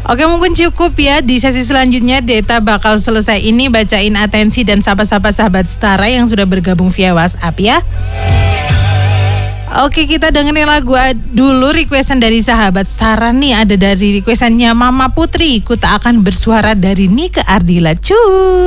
Oke, mungkin cukup ya. Di sesi selanjutnya Deta bakal selesai ini bacain atensi dan sapa-sapa sahabat Setara yang sudah bergabung via WhatsApp ya. Oke, kita dengerin lagu dulu requestan dari sahabat Setara nih. Ada dari requestannya Mama Putri, Ku Tak Akan Bersuara dari Nike Ardila. Cuy.